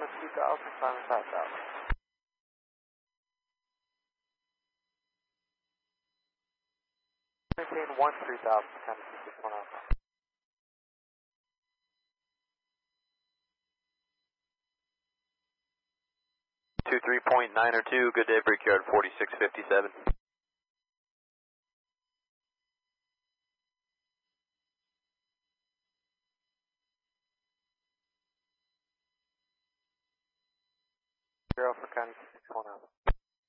Thomas 2000, Simon 5000. Maintain 1 3000, Tennessee 61 Alpha. 23.9 or 2, good day, Brickyard 4657. Zero for County 61 Alpha.